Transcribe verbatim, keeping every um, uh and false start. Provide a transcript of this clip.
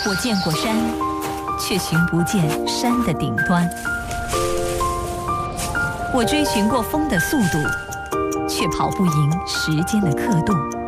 我见过山，却寻不见山的顶端；我追寻过风的速度，却跑不赢时间的刻度。